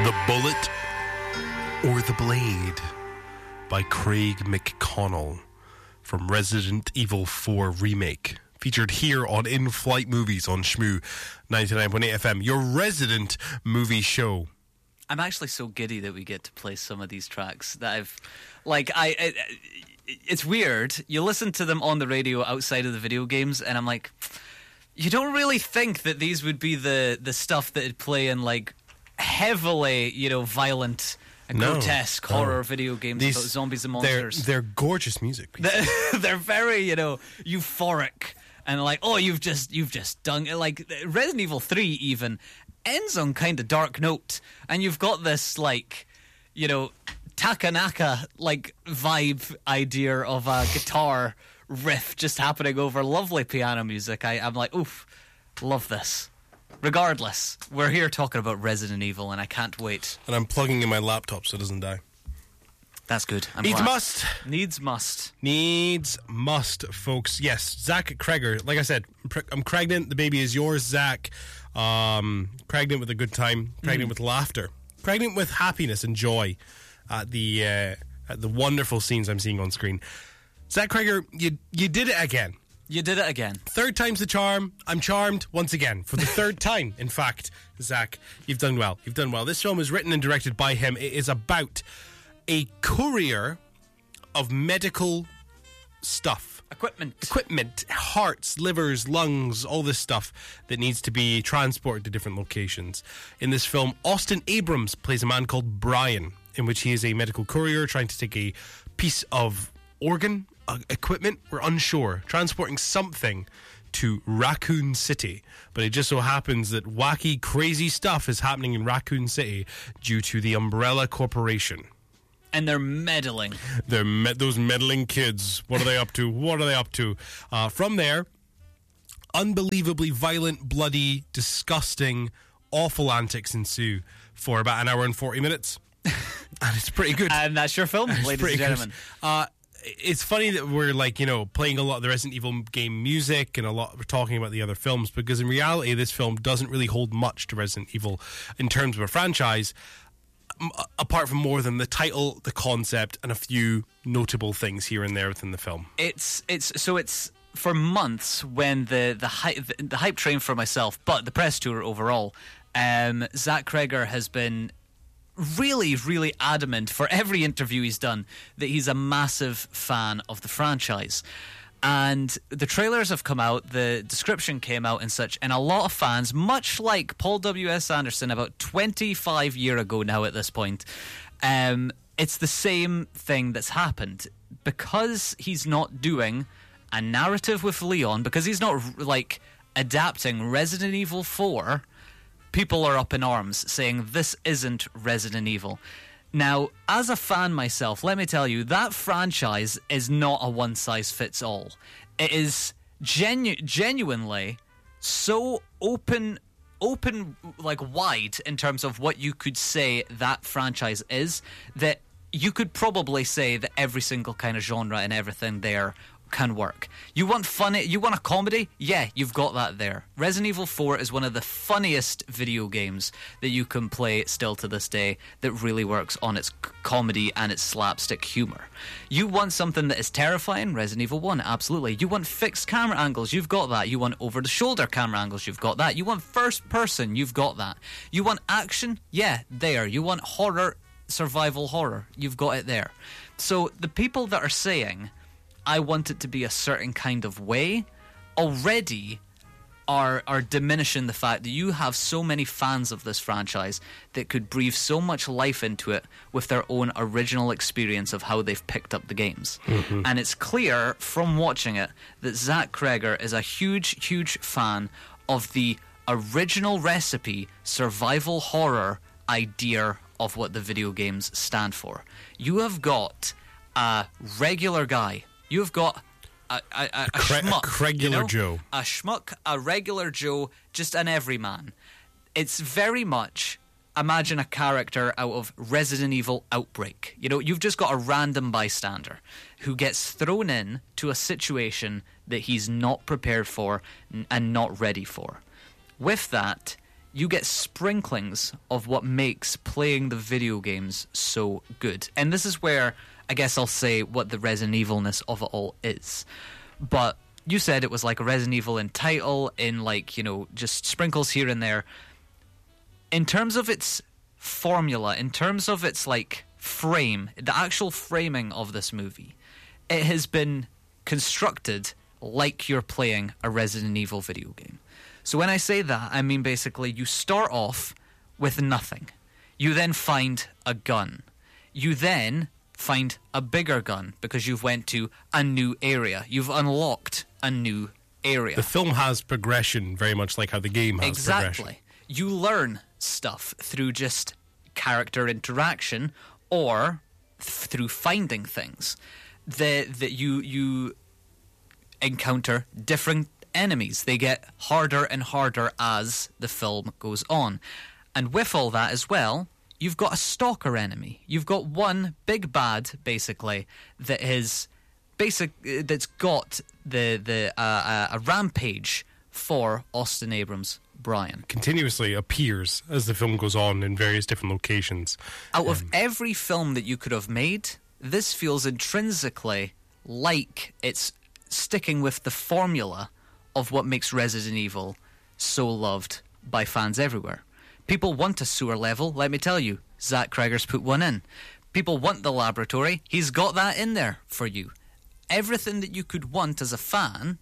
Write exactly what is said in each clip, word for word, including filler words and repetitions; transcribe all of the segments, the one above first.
The Bullet or the Blade by Craig McConnell from Resident Evil four Remake. Featured here on In-Flight Movies on Shmoo ninety-nine point eight F M, your resident movie show. I'm actually so giddy that we get to play some of these tracks that I've, like, I, I it's weird. You listen to them on the radio outside of the video games, and I'm like, you don't really think that these would be the, the stuff that would play in, like, heavily, you know, violent and No. grotesque No. horror video games These- about zombies and They're, monsters. they're gorgeous music. They're, they're very, you know, euphoric and like, oh, you've just you've just done it. Like Resident Evil three even ends on kind of dark note, and you've got this like, you know, Takanaka like vibe idea of a guitar riff just happening over lovely piano music. I, I'm like, oof, love this. Regardless, we're here talking about Resident Evil, and I can't wait. And I'm plugging in my laptop so it doesn't die. That's good. I'm Needs glad. must. Needs must. Needs must, folks. Yes, Zach Kreger. Like I said, I'm, pre- I'm pregnant. The baby is yours, Zach. Um, pregnant with a good time. Pregnant Mm. with laughter. Pregnant with happiness and joy at the uh, at the wonderful scenes I'm seeing on screen. Zach Kreger, you you did it again. You did it again. Third time's the charm. I'm charmed once again for the third time. In fact, Zach, you've done well. You've done well. This film is written and directed by him. It is about a courier of medical stuff. Equipment. Equipment, hearts, livers, lungs, all this stuff that needs to be transported to different locations. In this film, Austin Abrams plays a man called Brian, in which he is a medical courier trying to take a piece of organ, uh, equipment, we're unsure, transporting something to Raccoon City. But it just so happens that wacky, crazy stuff is happening in Raccoon City due to the Umbrella Corporation. And they're meddling. They're me- those meddling kids. What are they up to? What are they up to? Uh, from there, unbelievably violent, bloody, disgusting, awful antics ensue for about an hour and forty minutes. And it's pretty good. And that's your film, It's ladies pretty and gentlemen. good. Uh, it's funny that we're like, you know, playing a lot of the Resident Evil game music and a lot, we're talking about the other films, because in reality, this film doesn't really hold much to Resident Evil in terms of a franchise, m- apart from more than the title, the concept, and a few notable things here and there within the film. It's it's so it's for months when the the hype the, the hype train for myself, but the press tour overall. Um, Zach Kreger has been really, really adamant for every interview he's done that he's a massive fan of the franchise. And the trailers have come out, the description came out and such, and a lot of fans, much like Paul W S. Anderson about twenty-five years ago now at this point, um, it's the same thing that's happened. Because he's not doing a narrative with Leon, because he's not, like, adapting Resident Evil four, people are up in arms saying this isn't Resident Evil. Now, as a fan myself, let me tell you, that franchise is not a one-size-fits-all. It is genu- genuinely so open, open, like wide in terms of what you could say that franchise is, that you could probably say that every single kind of genre and everything there can work. You want funny, you want a comedy? Yeah, you've got that there. Resident Evil four is one of the funniest video games that you can play still to this day that really works on its c- comedy and its slapstick humor. You want something that is terrifying? Resident Evil one, absolutely. You want fixed camera angles? You've got that. You want over-the-shoulder camera angles? You've got that. You want first person? You've got that. You want action? Yeah, there. You want horror, survival horror? You've got it there. So the people that are saying, I want it to be a certain kind of way, already are are diminishing the fact that you have so many fans of this franchise that could breathe so much life into it with their own original experience of how they've picked up the games. Mm-hmm. And it's clear from watching it that Zach Kreger is a huge, huge fan of the original recipe survival horror idea of what the video games stand for. You have got a regular guy. You've got a, a, a, a, a Cre- schmuck. a regular you know? Joe. A schmuck, a regular Joe, just an everyman. It's very much, imagine a character out of Resident Evil Outbreak. You know, you've just got a random bystander who gets thrown in to a situation that he's not prepared for and not ready for. With that, you get sprinklings of what makes playing the video games so good. And this is where I guess I'll say what the Resident Evil-ness of it all is. But you said it was like a Resident Evil in title, in like, you know, just sprinkles here and there. In terms of its formula, in terms of its like frame, the actual framing of this movie, it has been constructed like you're playing a Resident Evil video game. So when I say that, I mean basically you start off with nothing. You then find a gun. You then find a bigger gun because you've went to a new area. You've unlocked a new area. The film has progression, very much like how the game has exactly. progression. You learn stuff through just character interaction or th- through finding things. That that you you encounter different enemies. They get harder and harder as the film goes on. And with all that as well, you've got a stalker enemy. You've got one big bad, basically, that is basic that's got the the uh, uh, a rampage for Austin Abrams' Brian. Continuously appears as the film goes on in various different locations. Out of um, every film that you could have made, this feels intrinsically like it's sticking with the formula of what makes Resident Evil so loved by fans everywhere. People want a sewer level, let me tell you. Zach Cregger's put one in. People want the laboratory, he's got that in there for you. Everything that you could want as a fan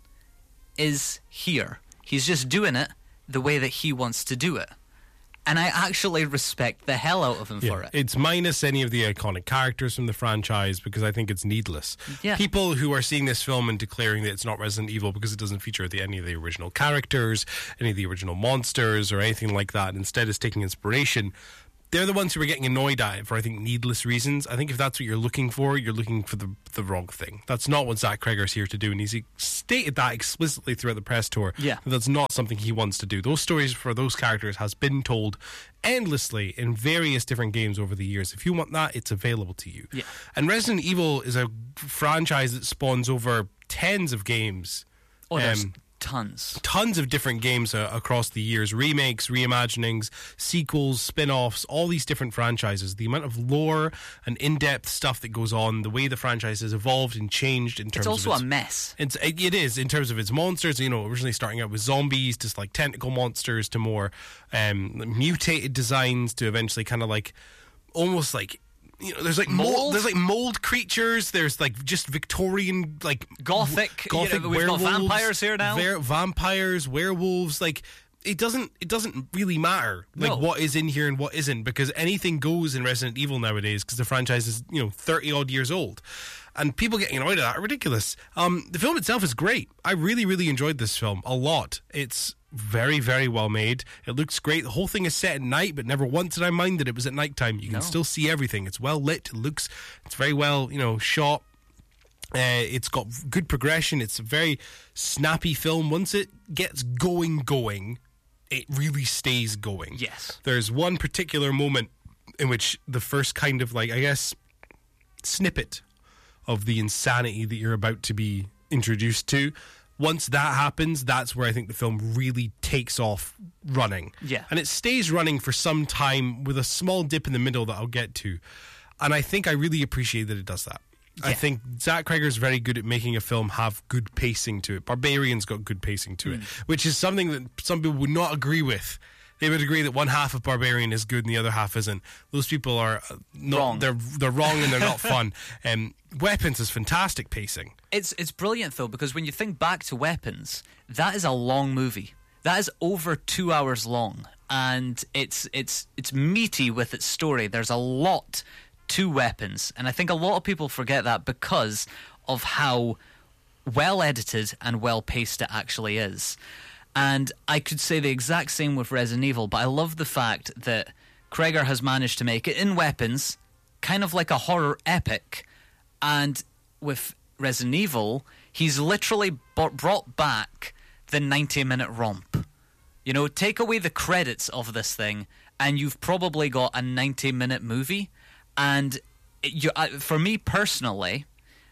is here. He's just doing it the way that he wants to do it. And I actually respect the hell out of him yeah, for it. It's minus any of the iconic characters from the franchise because I think it's needless. Yeah. People who are seeing this film and declaring that it's not Resident Evil because it doesn't feature the, any of the original characters, any of the original monsters or anything like that, and instead is taking inspiration, they're the ones who are getting annoyed at it for, I think, needless reasons. I think if that's what you're looking for, you're looking for the the wrong thing. That's not what Zach Cregger's here to do, and he's stated that explicitly throughout the press tour. Yeah. That that's not something he wants to do. Those stories for those characters has been told endlessly in various different games over the years. If you want that, it's available to you. Yeah. And Resident Evil is a franchise that spawns over tens of games. Oh, there's Um, tons. Tons of different games uh, across the years. Remakes, reimaginings, sequels, spin-offs, all these different franchises. The amount of lore and in-depth stuff that goes on, the way the franchise has evolved and changed in terms It's also of its, a mess. It's, it, it is, in terms of its monsters, you know, originally starting out with zombies, just like tentacle monsters, to more um, mutated designs, to eventually kind of like, almost like, you know, there's like mold? Mold? There's like mold creatures. There's like just Victorian, like Gothic. w- Gothic you know, we've got werewolves, vampires here now. ver- vampires, werewolves. Like it doesn't. It doesn't really matter. Like No. what is in here and what isn't, because anything goes in Resident Evil nowadays because the franchise is, you know, thirty odd years old. And people getting annoyed at that are ridiculous. Um, the film itself is great. I really, really enjoyed this film a lot. It's very, very well made. It looks great. The whole thing is set at night, but never once did I mind that it was at nighttime. You can No. still see everything. It's well lit. It looks, it's very well, you know, shot. Uh, it's got good progression. It's a very snappy film. Once it gets going, going, it really stays going. Yes. There's one particular moment in which the first kind of like, I guess, snippet of the insanity that you're about to be introduced to, once that happens, that's where I think the film really takes off running. Yeah. And it stays running for some time with a small dip in the middle that I'll get to. And I think I really appreciate that it does that. I Yeah. think Zach Cregger's very good at making a film have good pacing to it. Barbarian's got good pacing to it, which is something that some people would not agree with. They would agree that one half of Barbarian is good and the other half isn't. Those people are uh, not, Wrong. They're they're wrong and they're not fun. Um, Weapons is fantastic pacing. It's it's brilliant though, because when you think back to Weapons, that is a long movie. That is over two hours long, and it's it's it's meaty with its story. There's a lot to Weapons, and I think a lot of people forget that because of how well edited and well paced it actually is. And I could say the exact same with Resident Evil, but I love the fact that Cregger has managed to make it in Weapons kind of like a horror epic, and with Resident Evil, he's literally b- brought back the ninety-minute romp. You know, take away the credits of this thing, and you've probably got a ninety-minute movie. And it, you, uh, for me personally,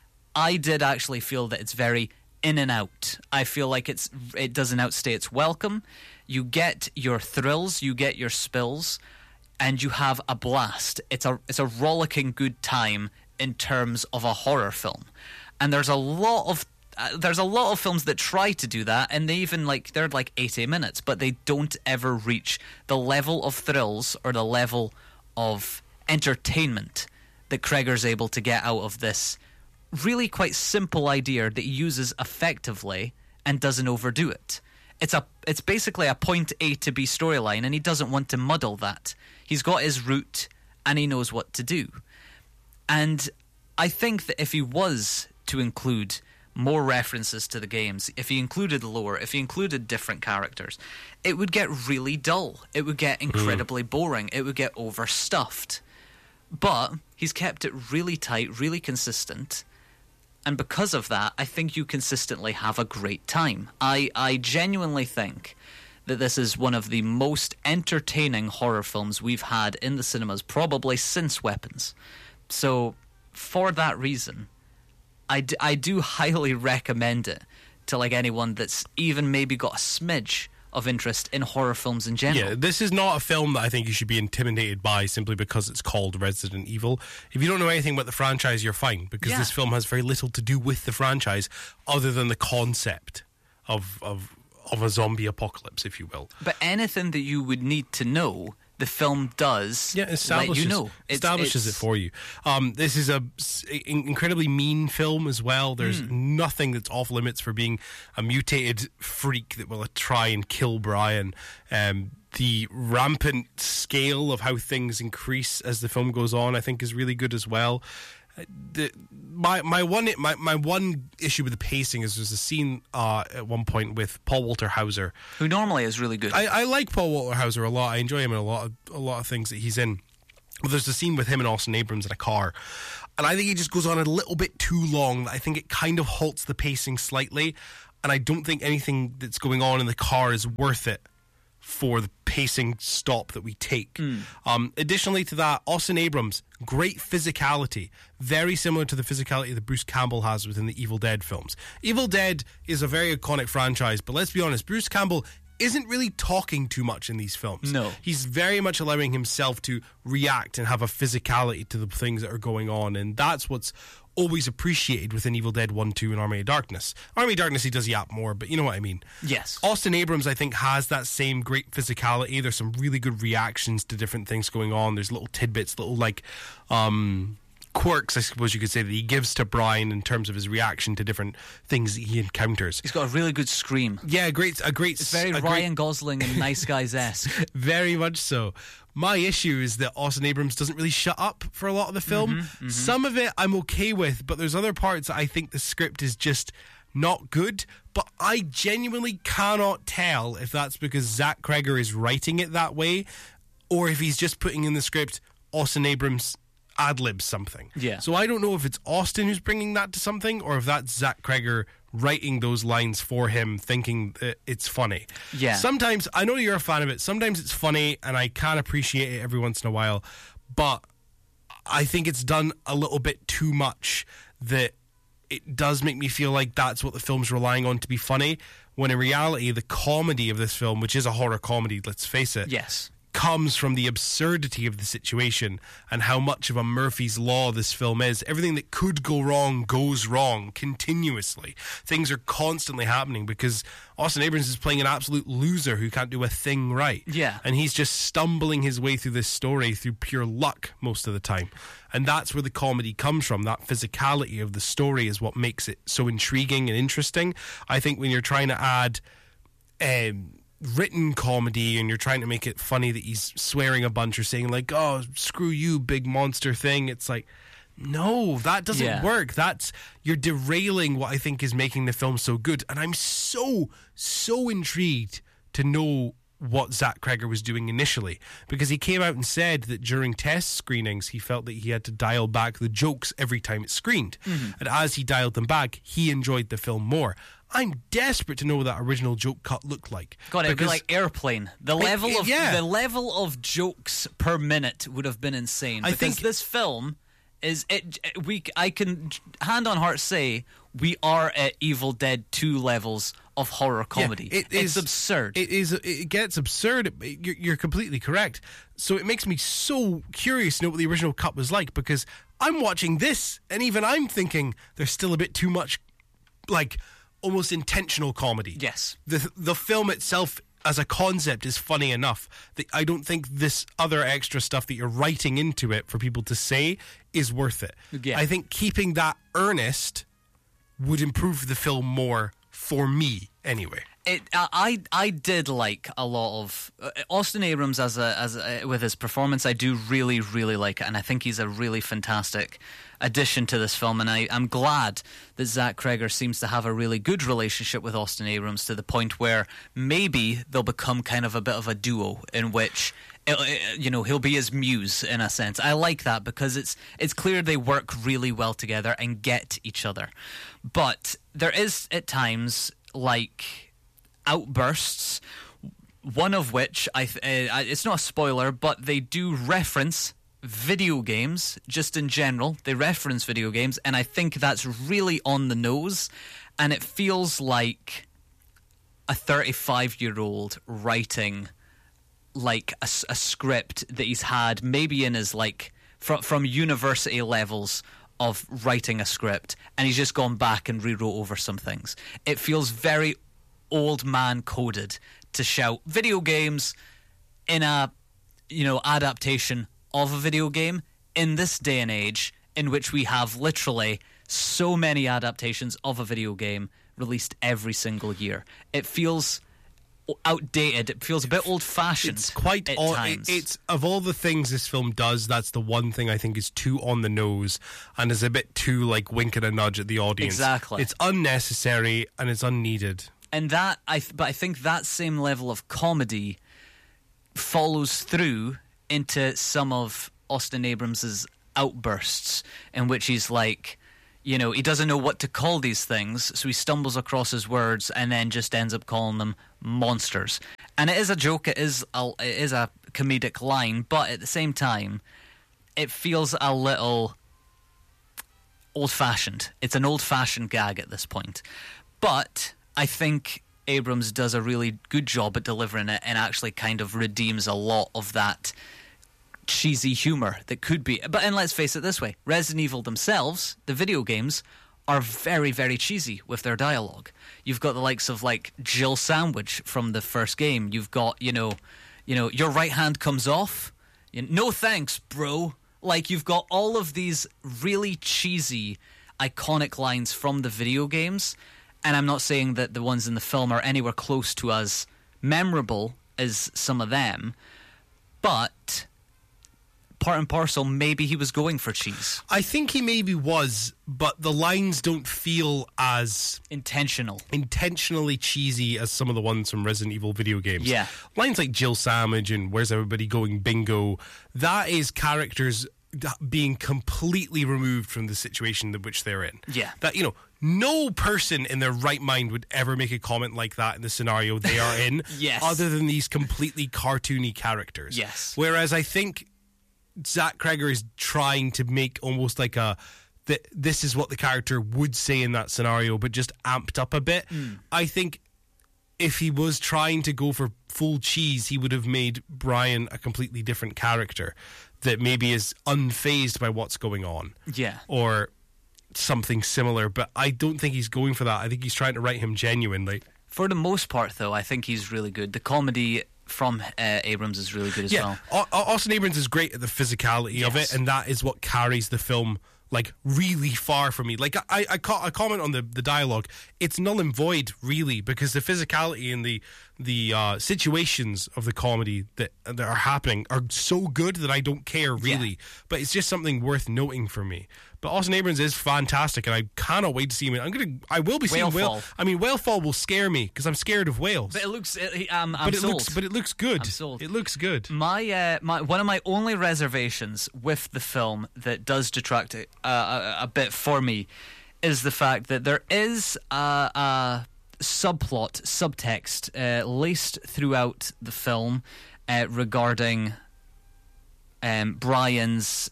I did actually feel that it's very in and out. I feel like it's it doesn't outstay its welcome. You get your thrills, you get your spills, and you have a blast. It's a it's a rollicking good time in terms of a horror film. And there's a lot of uh, there's a lot of films that try to do that, and they even like they're like eighty minutes, but they don't ever reach the level of thrills or the level of entertainment that Cregger's able to get out of this really quite simple idea that he uses effectively and doesn't overdo it. It's a it's basically a point A to B storyline, and he doesn't want to muddle that. He's got his route and he knows what to do. And I think that if he was to include more references to the games, if he included lore, if he included different characters, it would get really dull. It would get incredibly mm. boring. It would get overstuffed. But he's kept it really tight, really consistent. And because of that, I think you consistently have a great time. I, I genuinely think that this is one of the most entertaining horror films we've had in the cinemas, probably since Weapons. So, for that reason, I, d- I do highly recommend it to like anyone that's even maybe got a smidge of interest in horror films in general. Yeah, this is not a film that I think you should be intimidated by simply because it's called Resident Evil. If you don't know anything about the franchise, you're fine, because yeah. this film has very little to do with the franchise other than the concept of of of a zombie apocalypse, if you will. But anything that you would need to know, the film does yeah, establishes, let you know. It's, establishes it's, it for you. Um, this is a s- incredibly mean film as well. There's mm. nothing that's off limits for being a mutated freak that will try and kill Brian. Um, the rampant scale of how things increase as the film goes on, I think, is really good as well. The, my my one my, my one issue with the pacing is there's a scene uh, at one point with Paul Walter Hauser, who normally is really good. I, I like Paul Walter Hauser a lot. I enjoy him in a lot of a lot of things that he's in. But there's a scene with him and Austin Abrams in a car, and I think he just goes on a little bit too long. I think it kind of halts the pacing slightly, and I don't think anything that's going on in the car is worth it for the pacing stop that we take. Mm. Um, additionally to that, Austin Abrams, great physicality, very similar to the physicality that Bruce Campbell has within the Evil Dead films. Evil Dead is a very iconic franchise, but let's be honest, Bruce Campbell isn't really talking too much in these films. No. He's very much allowing himself to react and have a physicality to the things that are going on, and that's what's always appreciated within Evil Dead one, two, and Army of Darkness. Army of Darkness, he does yap more, but you know what I mean. Yes. Austin Abrams, I think, has that same great physicality. There's some really good reactions to different things going on. There's little tidbits, little, like, um... quirks, I suppose you could say, that he gives to Brian in terms of his reaction to different things that he encounters. He's got a really good scream. Yeah, great, a great... It's very a Ryan great, Gosling and Nice Guys-esque. Very much so. My issue is that Austin Abrams doesn't really shut up for a lot of the film. Mm-hmm, mm-hmm. Some of it I'm okay with, but there's other parts that I think the script is just not good. But I genuinely cannot tell if that's because Zach Cregger is writing it that way, or if he's just putting in the script Austin Abrams ad-libs something. Yeah. So I don't know if it's Austin who's bringing that to something, or if that's Zach Cregger writing those lines for him, thinking that it's funny. Yeah. Sometimes, I know you're a fan of it, sometimes it's funny, and I can appreciate it every once in a while, but I think it's done a little bit too much that it does make me feel like that's what the film's relying on to be funny, when in reality, the comedy of this film, which is a horror comedy, let's face it, yes, comes from the absurdity of the situation and how much of a Murphy's Law this film is. Everything that could go wrong goes wrong continuously. Things are constantly happening because Austin Abrams is playing an absolute loser who can't do a thing right. Yeah. And he's just stumbling his way through this story through pure luck most of the time. And that's where the comedy comes from. That physicality of the story is what makes it so intriguing and interesting. I think when you're trying to add um, written comedy and you're trying to make it funny that he's swearing a bunch or saying like, oh, screw you, big monster thing, it's like, no, that doesn't yeah. work. That's, you're derailing what I think is making the film so good. And I'm so, so intrigued to know what Zach Cregger was doing initially, because he came out and said that during test screenings he felt that he had to dial back the jokes every time it screened. Mm-hmm. And as he dialed them back, he enjoyed the film more. I'm desperate to know what that original joke cut looked like. God, it'd be like Airplane. The level it, it, of yeah. the level of jokes per minute would have been insane. I because think this film is it. We I can hand on heart say we are at Evil Dead two levels of horror comedy. Yeah, it it's is, absurd. It is. It gets absurd. You're, you're completely correct. So it makes me so curious to know what the original cut was like, because I'm watching this and even I'm thinking there's still a bit too much, like, almost intentional comedy. Yes. The the film itself as a concept is funny enough that I don't think this other extra stuff that you're writing into it for people to say is worth it. Yeah. I think keeping that earnest would improve the film more for me anyway. It, I, I did like a lot of uh, Austin Abrams as a as a, with his performance. I do really really like it, and I think he's a really fantastic addition to this film. And I, I'm glad that Zach Cregger seems to have a really good relationship with Austin Abrams, to the point where maybe they'll become kind of a bit of a duo in which, you know, he'll be his muse in a sense. I like that because it's it's clear they work really well together and get each other. But there is at times like outbursts, one of which I th- uh, it's not a spoiler, but they do reference video games just in general. They reference video games, and I think that's really on the nose, and it feels like a thirty-five-year-old writing like a, a script that he's had maybe in his like from from university levels of writing a script, and he's just gone back and rewrote over some things. It feels very old man coded to shout video games in a, you know, adaptation of a video game in this day and age in which we have literally so many adaptations of a video game released every single year. It feels outdated. It feels a bit old-fashioned. It's quite at on, times. it, it's of all the things this film does, that's the one thing I think is too on the nose and is a bit too like wink and a nudge at the audience. Exactly. It's unnecessary and it's unneeded. And that, I th- but I think that same level of comedy follows through into some of Austin Abrams' outbursts, in which he's like, you know, he doesn't know what to call these things, so he stumbles across his words and then just ends up calling them monsters. And it is a joke, it is a, it is a comedic line, but at the same time, it feels a little old-fashioned. It's an old-fashioned gag at this point. But I think Abrams does a really good job at delivering it and actually kind of redeems a lot of that cheesy humor that could be. But and let's face it this way, Resident Evil themselves, the video games, are very, very cheesy with their dialogue. You've got the likes of like Jill Sandwich from the first game. You've got, you know, you know, your right hand comes off. You know, no thanks, bro. Like, you've got all of these really cheesy, iconic lines from the video games. And I'm not saying that the ones in the film are anywhere close to as memorable as some of them, but part and parcel, maybe he was going for cheese. I think he maybe was, but the lines don't feel as intentional, intentionally cheesy as some of the ones from Resident Evil video games. Yeah. Lines like Jill Sandwich and Where's Everybody Going Bingo, that is characters being completely removed from the situation in which they're in. Yeah. That, you know, no person in their right mind would ever make a comment like that in the scenario they are in. Yes. Other than these completely cartoony characters. Yes. Whereas I think Zach Cregger is trying to make almost like a that this is what the character would say in that scenario, but just amped up a bit. Mm. I think if he was trying to go for full cheese, he would have made Brian a completely different character that maybe is unfazed by what's going on. Yeah. Or something similar, but I don't think he's going for that. I think he's trying to write him genuinely. For the most part, though, I think he's really good. The comedy from uh, Abrams is really good as yeah. well. A- Austin Abrams is great at the physicality Yes. of it, and that is what carries the film like really far from me. Like I, I, I comment on the, the dialogue. It's null and void, really, because the physicality and the the uh, situations of the comedy that that are happening are so good that I don't care really. Yeah. But it's just something worth noting for me. But Austin Abrams is fantastic, and I cannot wait to see him. I'm gonna, I will be seeing Whale. Whalefall. I mean, Whalefall will scare me because I'm scared of whales. But it looks, it, um, I'm but it sold. looks, but it looks good. I'm sold. It looks good. My, uh, my, one of my only reservations with the film that does detract it, uh, a, a bit for me is the fact that there is a, a subplot, subtext uh, laced throughout the film uh, regarding um, Brian's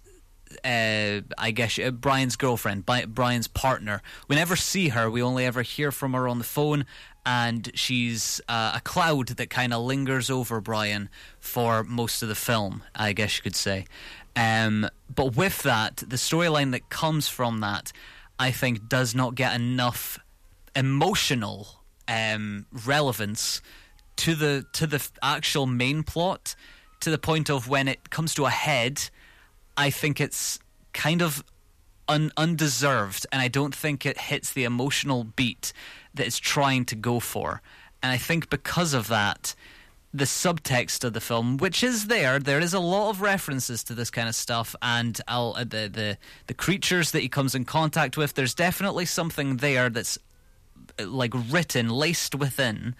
uh, I guess uh, Brian's girlfriend, Bi- Brian's partner. We never see her. We only ever hear from her on the phone, and she's uh, a cloud that kind of lingers over Brian for most of the film, I guess you could say. Um, but with that, the storyline that comes from that, I think, does not get enough emotional um, relevance to the to the actual main plot, to the point of when it comes to a head, I think it's kind of un- undeserved, and I don't think it hits the emotional beat that it's trying to go for. And I think because of that, the subtext of the film, which is there, there is a lot of references to this kind of stuff, and I'll, uh, the, the the creatures that he comes in contact with, there's definitely something there that's uh, like written, laced within,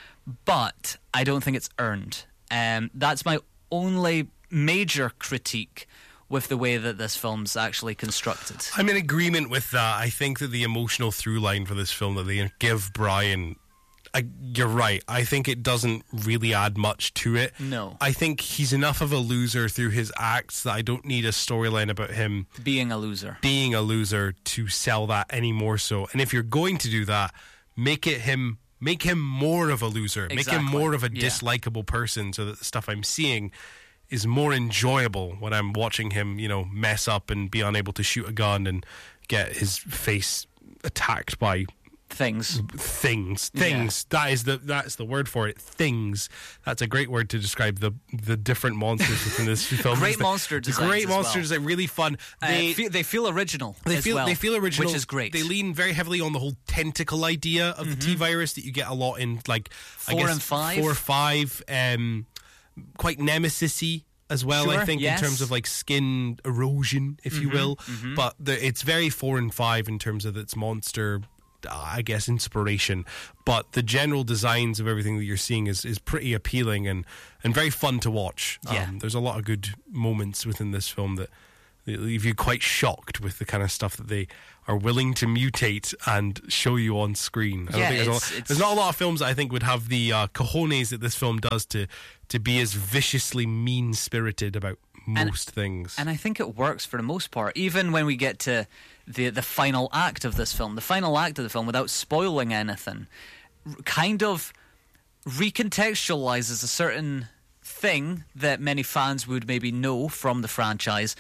but I don't think it's earned. Um, that's my only major critique with the way that this film's actually constructed. I'm in agreement with that. I think that the emotional through line for this film that they give Brian, I, you're right. I think it doesn't really add much to it. No. I think he's enough of a loser through his acts that I don't need a storyline about him Being a loser. being a loser to sell that any more so. And if you're going to do that, make it him make him more of a loser. Make him Exactly. more of a Yeah. dislikable person, so that the stuff I'm seeing is more enjoyable when I'm watching him, you know, mess up and be unable to shoot a gun and get his face attacked by Things. things. Things. That is the that's the word for it. Things. That's a great word to describe the the different monsters within this film. Great It's the- monster the designs Great as monster well. design, really fun. Uh, They fe- they feel original they as feel well, they feel original, which is great. They lean very heavily on the whole tentacle idea of the T virus that you get a lot in like I Four guess and five? four or five, um, quite nemesis-y as well. I Sure, think yes. in terms of like skin erosion, if you will. But the, it's very four and five in terms of its monster, I guess, inspiration. But the general designs of everything that you're seeing is, is pretty appealing and, and very fun to watch. Yeah. Um, there's a lot of good moments within this film that, that leave you quite shocked with the kind of stuff that they are willing to mutate and show you on screen. I Yeah, don't think there's, a it's- lot, it's- there's not a lot of films that I think would have the uh, cojones that this film does to, to be as viciously mean-spirited about most things. And I think it works for the most part. Even when we get to the the final act of this film, the final act of the film, without spoiling anything, r- kind of recontextualizes a certain thing that many fans would maybe know from the franchise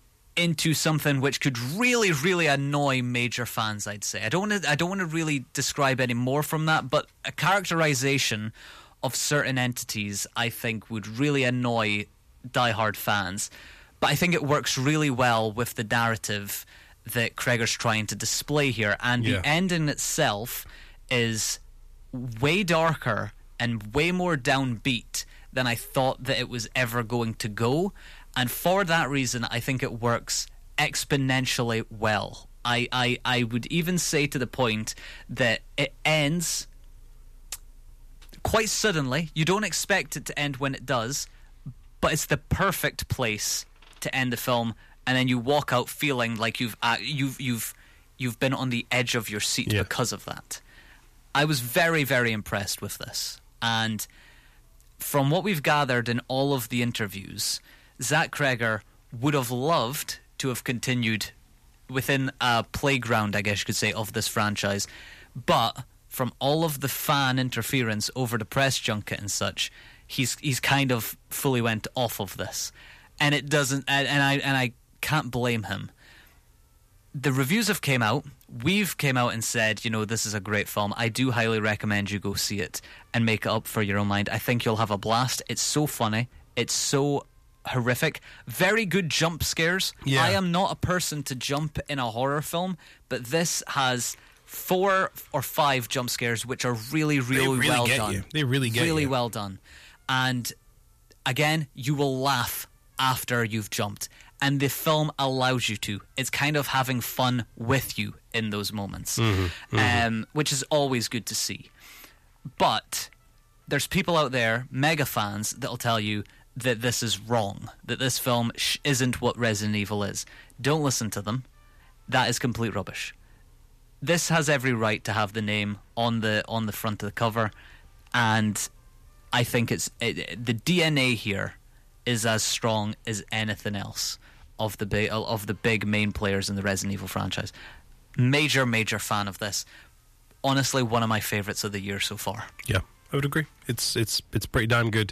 into something which could really, really annoy major fans, I'd say. I don't want to I don't want to really describe any more from that, but a characterization of certain entities, I think, would really annoy diehard fans. But I think it works really well with the narrative that Cregger's trying to display here. And Yeah. the ending itself is way darker and way more downbeat than I thought that it was ever going to go. And for that reason, I think it works exponentially well. I, I, I would even say to the point that it ends quite suddenly. You don't expect it to end when it does, but it's the perfect place to end the film, and then you walk out feeling like you've uh, you've you've you've been on the edge of your seat Yeah. because of that. I was very, very impressed with this, and from what we've gathered in all of the interviews, Zach Cregger would have loved to have continued within a playground, I guess you could say, of this franchise, but from all of the fan interference over the press junket and such, he's he's kind of fully went off of this, and it doesn't, and, and I and I can't blame him. The reviews have came out. We've came out and said, you know, this is a great film. I do highly recommend you go see it and make it up for your own mind. I think you'll have a blast. It's so funny. It's so horrific. Very good jump scares. Yeah. I am not a person to jump in a horror film, but this has four or five jump scares which are really, really, really well get done. you. They really get really you. well done. And again, you will laugh after you've jumped. And the film allows you to. It's kind of having fun with you in those moments, Mm-hmm, Um, which is always good to see. But there's people out there, mega fans, that'll tell you that this is wrong, that this film sh- isn't what Resident Evil is. Don't listen to them. That is complete rubbish. This has every right to have the name on the on the front of the cover, and I think it's it, the D N A here is as strong as anything else. of the big of the big main players in the Resident Evil franchise. Major, major fan of this. Honestly, one of my favourites of the year so far. Yeah, I would agree. It's it's it's pretty damn good.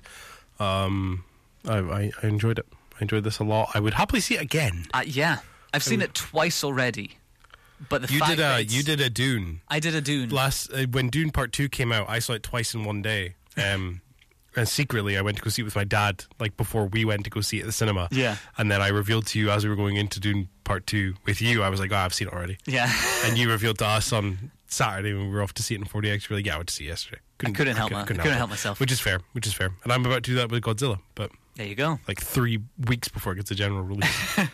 Um, I, I I enjoyed it. I enjoyed this a lot. I would happily see it again. Uh, yeah, I've seen it twice already. But the you fact did that a it's- you did a Dune I did a Dune. last uh, when Dune Part Two came out. I saw it twice in one day. Um, and secretly, I went to go see it with my dad, like before we went to go see it at the cinema. Yeah. And then I revealed to you as we were going into Dune Part Two with you. I was like, "Oh, I've seen it already." Yeah. And you revealed to us on Saturday when we were off to see it in four D X. You're like, "Yeah, I went to see it yesterday." I couldn't help my- couldn't help myself. Which is fair. Which is fair. And I'm about to do that with Godzilla, but There you go. like three weeks before it gets a general release.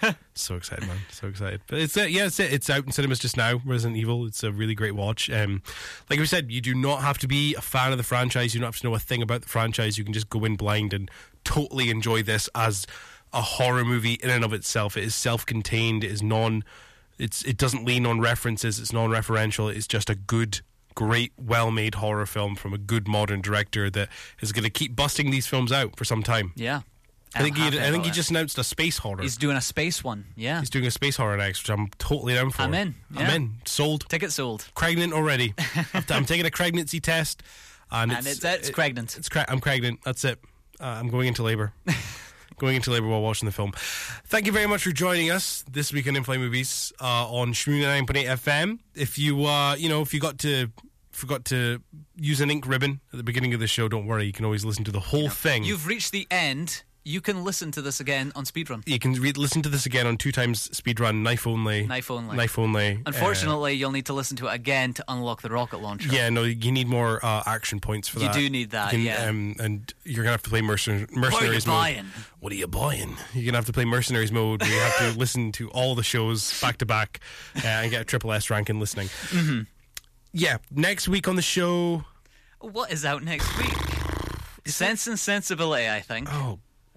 So excited, man! So excited. But it's uh, yeah, it's it. It's out in cinemas just now. Resident Evil. It's a really great watch. Um, like we said, you do not have to be a fan of the franchise. You don't have to know a thing about the franchise. You can just go in blind and totally enjoy this as a horror movie in and of itself. It is self-contained. It is non. It's it doesn't lean on references. It's non-referential. It's just a good, great, well-made horror film from a good modern director that is going to keep busting these films out for some time. Yeah. I think he. I'm happy I think about he it. just announced a space horror. He's doing a space one. Yeah. He's doing a space horror next, which I'm totally down for. I'm in, I'm yeah. in. Sold. Ticket sold. Pregnant already. I've- I'm taking a pregnancy test, and, And it's it's, it's it- pregnant. It's cra- I'm pregnant. That's it. Uh, I'm going into labour. Going into labour while watching the film. Thank you very much for joining us this week on In-Flight Movies uh, on Shmoo ninety-nine point eight F M. If you, uh, you know, if you got to forgot to use an ink ribbon at the beginning of the show, don't worry. You can always listen to the whole thing. You've reached the end. You can listen to this again on Speedrun. You can re- listen to this again on two times speedrun, knife only. Knife only. Knife only. Unfortunately, you'll need to listen to it again to unlock the rocket launcher. Uh, yeah, no, you need more uh, action points for You that. do need that, You can, yeah. Um, and you're gonna have to play mercen- What are you mercenaries mode. buying? What are you buying? You're gonna have to play mercenaries mode, where you have to listen to all the shows back to back uh, and get a triple S rank in listening. Mm-hmm. Yeah, next week on the show. What is out next week? Sense and Sensibility, I think. Oh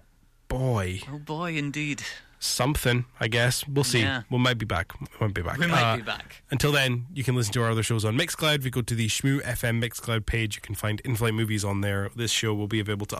boy, Oh boy, indeed. something. I guess we'll see. Yeah. We might be back. We might be back. We might Uh, be back. Until then, you can listen to our other shows on Mixcloud. If you go to the Shmoo F M Mixcloud page, you can find In-Flight Movies on there. This show will be available to